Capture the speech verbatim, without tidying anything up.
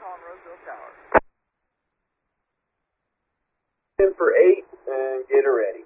calling Roseville Tower. In for eight and get her ready.